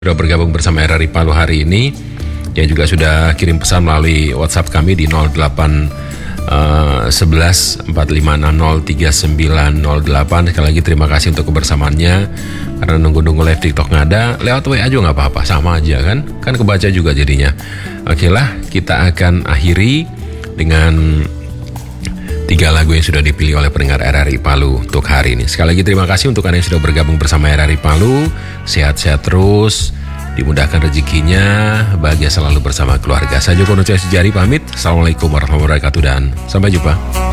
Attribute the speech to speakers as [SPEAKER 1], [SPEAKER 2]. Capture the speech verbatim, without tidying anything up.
[SPEAKER 1] Sudah bergabung bersama R R I Palu hari ini, yang juga sudah kirim pesan melalui WhatsApp kami di nol delapan sebelas empat lima enam nol tiga sembilan nol delapan. Sekali lagi terima kasih untuk kebersamaannya, karena nunggu-nunggu live TikTok nggak ada, lewat W A juga nggak apa-apa, sama aja kan, kan kebaca juga jadinya. Oke lah, kita akan akhiri dengan tiga lagu yang sudah dipilih oleh pendengar R R I Palu untuk hari ini. Sekali lagi terima kasih untuk Anda yang sudah bergabung bersama R R I Palu. Sehat-sehat terus, dimudahkan rezekinya, bahagia selalu bersama keluarga. Saya Joko Nugraha Sejari pamit. Assalamualaikum warahmatullahi wabarakatuh dan sampai jumpa.